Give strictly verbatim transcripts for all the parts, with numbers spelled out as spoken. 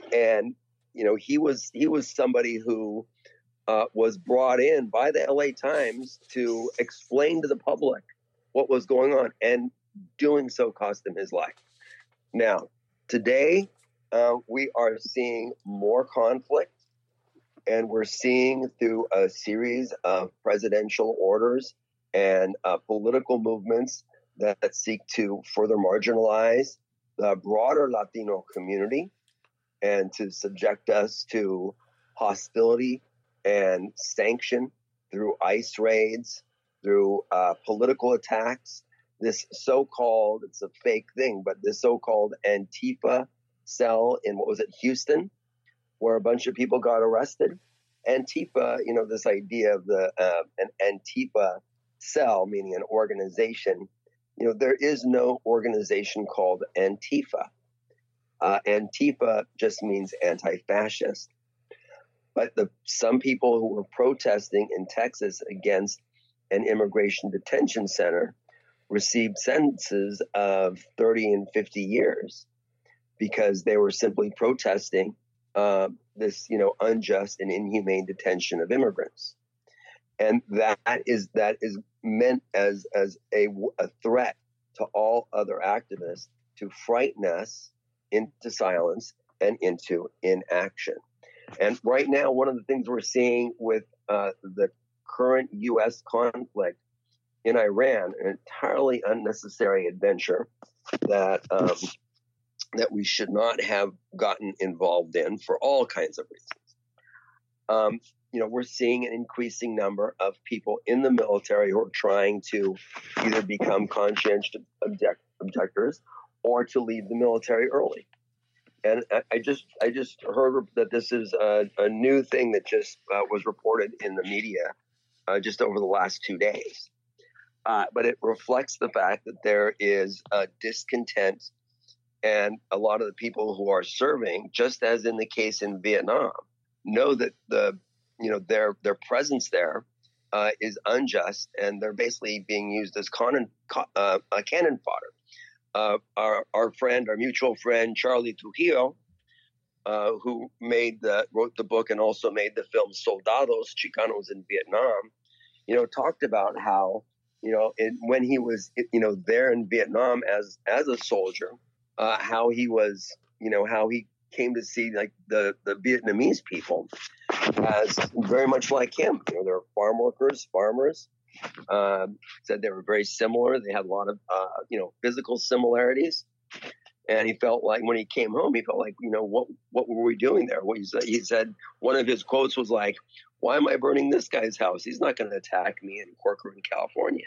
And, you know, he was he was somebody who uh, was brought in by the L A Times to explain to the public what was going on, and doing so cost him his life. Now, today, uh, we are seeing more conflict, and we're seeing through a series of presidential orders and uh, political movements that, that seek to further marginalize the broader Latino community and to subject us to hostility and sanction through ICE raids, through uh, political attacks. This so-called, it's a fake thing, but this so-called Antifa cell in, what was it, Houston, where a bunch of people got arrested. Antifa, you know, this idea of the uh, an Antifa cell, meaning an organization, you know, there is no organization called Antifa. Uh, Antifa just means anti-fascist. But the, some people who were protesting in Texas against an immigration detention center received sentences of thirty and fifty years because they were simply protesting uh, this, you know, unjust and inhumane detention of immigrants. And that is that is meant as as a, a threat to all other activists to frighten us into silence and into inaction. And right now, one of the things we're seeing with uh, the current U S conflict in Iran, an entirely unnecessary adventure that um, that we should not have gotten involved in for all kinds of reasons. Um, you know, we're seeing an increasing number of people in the military who are trying to either become conscientious object- objectors or to leave the military early. And I, I just I just heard that this is a, a new thing that just uh, was reported in the media uh, just over the last two days. Uh, but it reflects the fact that there is a discontent, and a lot of the people who are serving, just as in the case in Vietnam, know that the you know their their presence there uh, is unjust, and they're basically being used as cannon uh, uh, cannon fodder. Uh, our our friend, our mutual friend Charlie Trujillo, uh, who made the wrote the book and also made the film Soldados, Chicanos in Vietnam, you know, talked about how, you know, it, when he was, you know, there in Vietnam as as a soldier, uh, how he was, you know, how he came to see like the, the Vietnamese people as very much like him. You know, they're farm workers, farmers. Um, said they were very similar. They had a lot of, uh, you know, physical similarities. And he felt like when he came home, he felt like, you know, what what were we doing there? What he said, he said one of his quotes was like, "Why am I burning this guy's house? He's not going to attack me in Corcoran, California."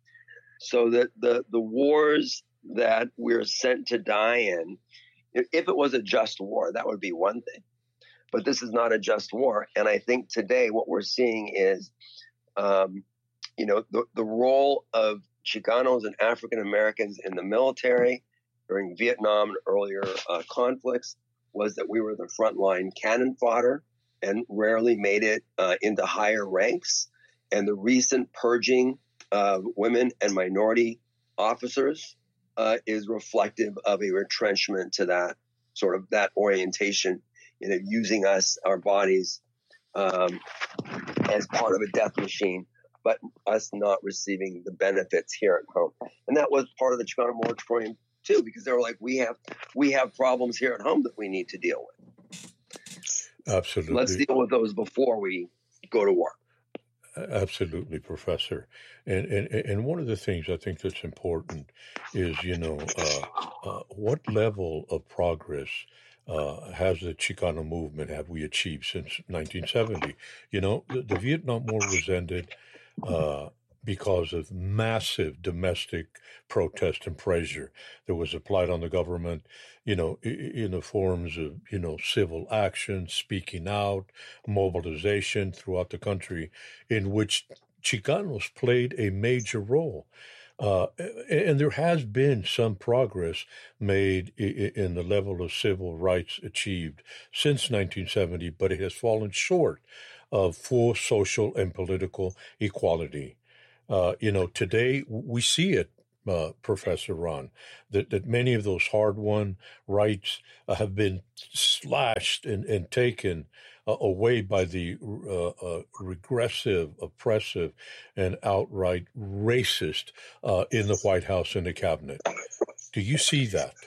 So the, the the wars that we're sent to die in, if it was a just war, that would be one thing. But this is not a just war. And I think today what we're seeing is, um, you know, the, the role of Chicanos and African Americans in the military during Vietnam and earlier uh, conflicts was that we were the frontline cannon fodder and rarely made it uh, into higher ranks. And the recent purging of women and minority officers uh, is reflective of a retrenchment to that sort of that orientation, you know, using us, our bodies, um, as part of a death machine, but us not receiving the benefits here at home. And that was part of the Chicano moratorium too, because they were like, we have we have problems here at home that we need to deal with. Absolutely. Let's deal with those before we go to war. Absolutely, Professor. And, and and one of the things I think that's important is, you know, uh, uh, what level of progress uh, has the Chicano movement have we achieved since nineteen seventy? You know, the, the Vietnam War was ended uh, because of massive domestic protest and pressure that was applied on the government, you know, in the forms of, you know, civil action, speaking out, mobilization throughout the country, in which Chicanos played a major role. Uh, and there has been some progress made in the level of civil rights achieved since nineteen seventy, but it has fallen short of full social and political equality. Uh, you know, today we see it uh, Professor Ron, that, that many of those hard-won rights uh, have been slashed and, and taken uh, away by the uh, uh, regressive, oppressive, and outright racist uh, in the White House and the cabinet. Do you see that?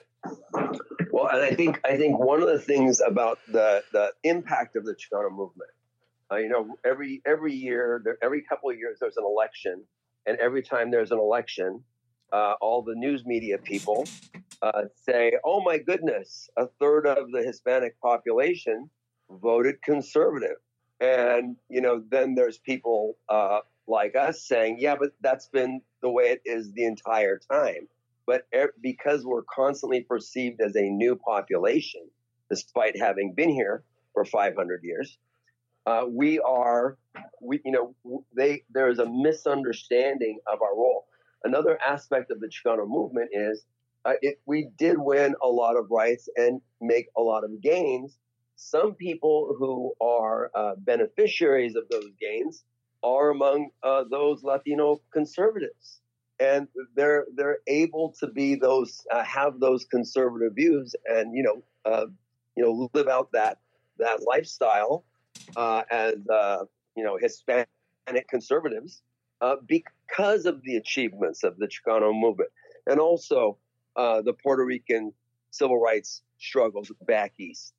Well, and I think I think one of the things about the the impact of the Chicano movement, uh, you know, every every year, there, every couple of years, there's an election, and every time there's an election, uh, all the news media people uh, say, "Oh my goodness, a third of the Hispanic population voted conservative," and you know, then there's people uh, like us saying, "Yeah, but that's been the way it is the entire time." But because we're constantly perceived as a new population, despite having been here for five hundred years, uh, we are, we, you know, they there is a misunderstanding of our role. Another aspect of the Chicano movement is uh, it, we did win a lot of rights and make a lot of gains. Some people who are uh, beneficiaries of those gains are among uh, those Latino conservatives. And they're they're able to be those uh, have those conservative views, and you know uh, you know live out that that lifestyle uh, as uh, you know Hispanic conservatives uh, because of the achievements of the Chicano movement, and also uh, the Puerto Rican civil rights struggles back east.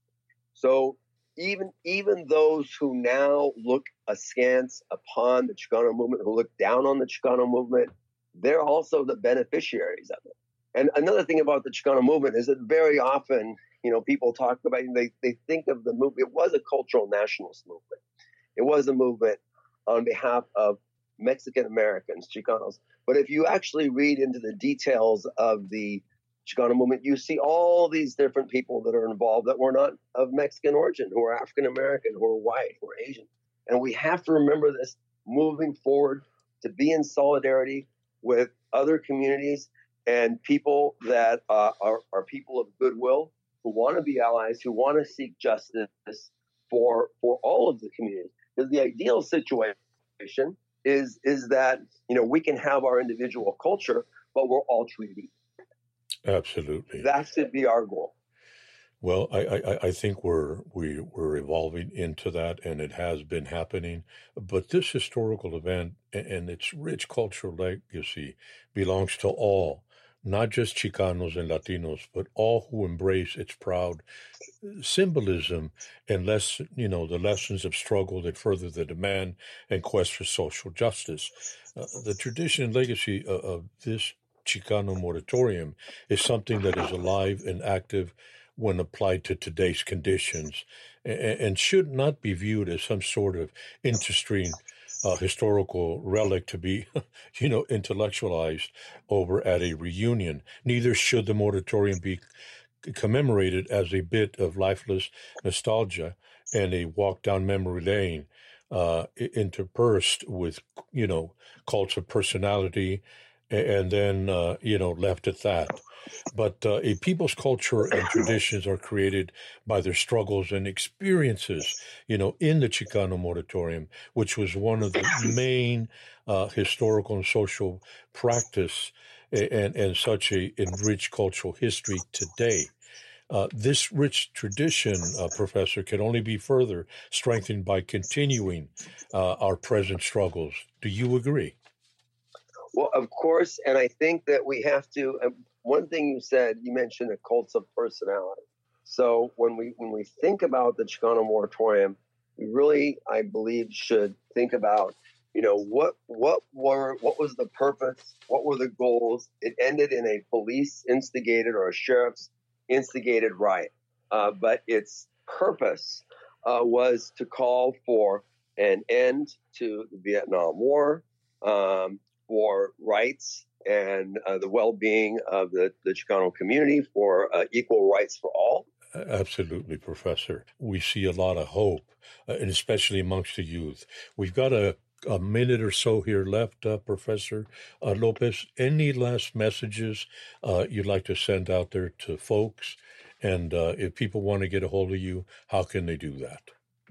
So even even those who now look askance upon the Chicano movement, who look down on the Chicano movement, they're also the beneficiaries of it. And another thing about the Chicano movement is that very often, you know, people talk about, they, they think of the movement, it was a cultural nationalist movement. It was a movement on behalf of Mexican Americans, Chicanos. But if you actually read into the details of the Chicano movement, you see all these different people that are involved that were not of Mexican origin, who are African American, who are white, who are Asian. And we have to remember this moving forward, to be in solidarity with other communities and people that uh, are, are people of goodwill, who want to be allies, who want to seek justice for for all of the communities. Because the ideal situation is is that you know we can have our individual culture, but we're all treated. Absolutely, that should be our goal. Well, I, I, I think we're we, we're evolving into that, and it has been happening. But this historical event and its rich cultural legacy belongs to all, not just Chicanos and Latinos, but all who embrace its proud symbolism and less, you know, the lessons of struggle that further the demand and quest for social justice. Uh, the tradition and legacy of, of this Chicano moratorium is something that is alive and active when applied to today's conditions, and, and should not be viewed as some sort of interesting uh, historical relic to be, you know, intellectualized over at a reunion. Neither should the moratorium be commemorated as a bit of lifeless nostalgia and a walk down memory lane, uh, interspersed with, you know, cults of personality, and then, uh, you know, left at that. But uh, a people's culture and traditions are created by their struggles and experiences, you know, in the Chicano moratorium, which was one of the main uh, historical and social practice and, and such a enriched cultural history today. Uh, this rich tradition, uh, Professor, can only be further strengthened by continuing uh, our present struggles. Do you agree? Well, of course, and I think that we have to. Uh, one thing you said, you mentioned the cults of personality. So when we when we think about the Chicano moratorium, we really, I believe, should think about, you know, what what were what was the purpose, what were the goals. It ended in a police instigated or a sheriff's instigated riot, uh, but its purpose uh, was to call for an end to the Vietnam War. Um, for rights and uh, the well-being of the, the Chicano community, for uh, equal rights for all. Absolutely, Professor. We see a lot of hope, uh, and especially amongst the youth. We've got a, a minute or so here left, uh, Professor uh, Lopez. Any last messages uh, you'd like to send out there to folks? And uh, if people want to get a hold of you, how can they do that?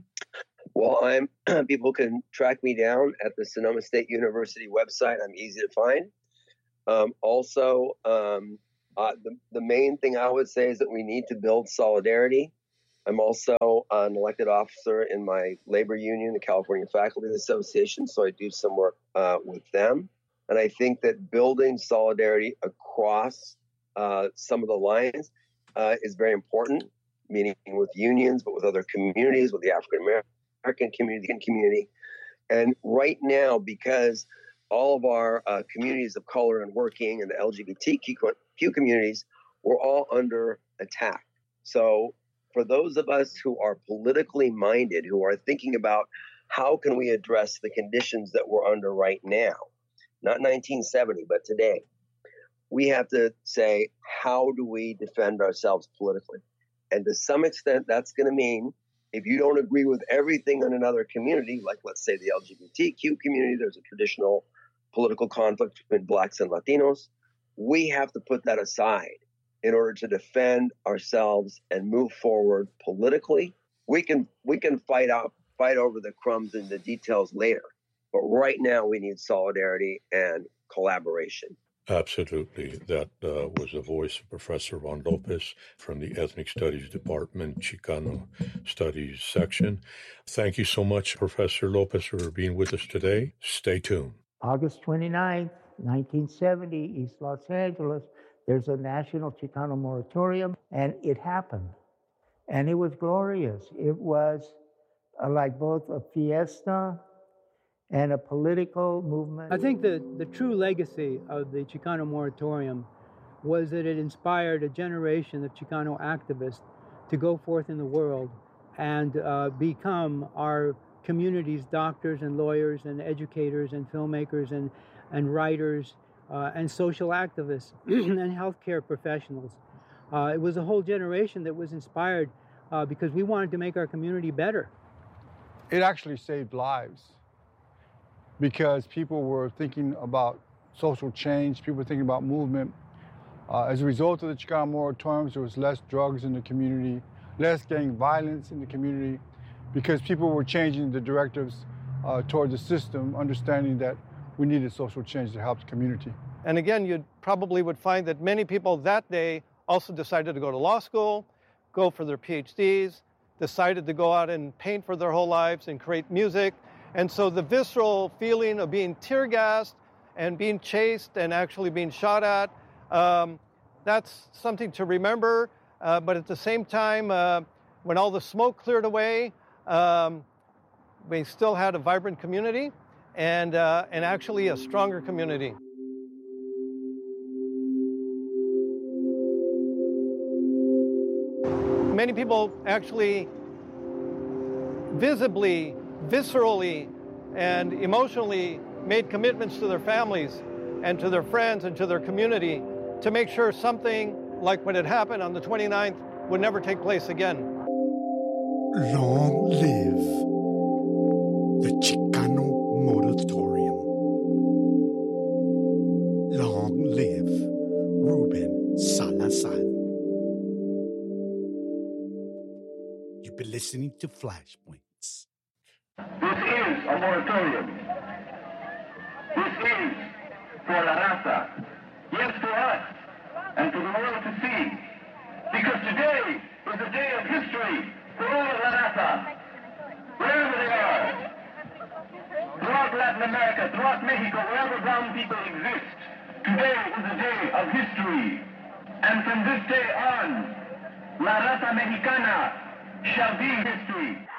Well, I'm people can track me down at the Sonoma State University website. I'm easy to find. Um, also, um, uh, the, the main thing I would say is that we need to build solidarity. I'm also an elected officer in my labor union, the California Faculty Association, so I do some work uh, with them. And I think that building solidarity across uh, some of the lines uh, is very important, meaning with unions, but with other communities, with the African American community and community. And right now, because all of our uh, communities of color and working and the L G B T Q communities, we're all under attack. So for those of us who are politically minded, who are thinking about how can we address the conditions that we're under right now, not nineteen seventy, but today, we have to say, how do we defend ourselves politically? And to some extent, that's going to mean if you don't agree with everything in another community, like let's say the L G B T Q community, there's a traditional political conflict between blacks and Latinos, we have to put that aside in order to defend ourselves and move forward politically. We can we can fight out fight over the crumbs and the details later, but right now we need solidarity and collaboration. Absolutely. That uh, was the voice of Professor Juan Lopez from the Ethnic Studies Department, Chicano Studies section. Thank you so much, Professor Lopez, for being with us today. Stay tuned. August twenty-ninth, nineteen seventy, East Los Angeles, there's a national Chicano moratorium, and it happened. And it was glorious. It was uh, like both a fiesta and a political movement. I think the, the true legacy of the Chicano moratorium was that it inspired a generation of Chicano activists to go forth in the world and uh, become our community's doctors and lawyers and educators and filmmakers and, and writers uh, and social activists and healthcare professionals. Uh, it was a whole generation that was inspired uh, because we wanted to make our community better. It actually saved lives, because people were thinking about social change, people were thinking about movement. Uh, as a result of the Chicano moratoriums, there was less drugs in the community, less gang violence in the community, because people were changing the directives uh, toward the system, understanding that we needed social change to help the community. And again, you probably would find that many people that day also decided to go to law school, go for their P H Ds, decided to go out and paint for their whole lives and create music. And so the visceral feeling of being tear gassed and being chased and actually being shot at, um, that's something to remember. Uh, but at the same time, uh, when all the smoke cleared away, um, we still had a vibrant community and, uh, and actually a stronger community. Many people actually visibly, viscerally, and emotionally made commitments to their families and to their friends and to their community to make sure something like what had happened on the twenty-ninth would never take place again. Long live the Chicano moratorium. Long live Ruben Salazar. You've been listening to Flashpoints. This is a moratorium. This is for La Raza. Yes, for us, and for the world to see. Because today is a day of history for all of La Raza, wherever they are. Throughout Latin America, throughout Mexico, wherever brown people exist, today is a day of history. And from this day on, La Raza Mexicana shall be history.